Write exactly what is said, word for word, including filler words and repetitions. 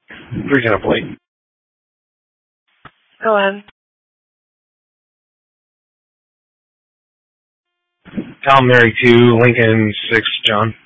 Three ten up late. Go ahead. Tom Mary two, Lincoln six, John.